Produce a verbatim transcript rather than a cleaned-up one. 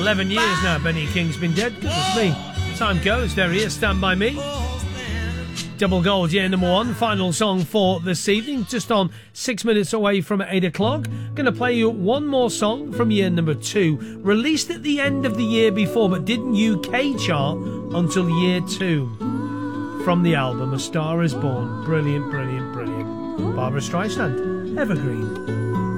eleven years now Benny King's been dead. Goodness me. Time goes. There he is. Stand By Me. Double gold, yeah, number one. Final song for this evening. Just on six minutes away from eight o'clock. Going to play you one more song from year number two. Released at the end of the year before, but didn't U K chart until year two. From the album A Star Is Born. Brilliant, brilliant, brilliant. Barbara Streisand, Evergreen.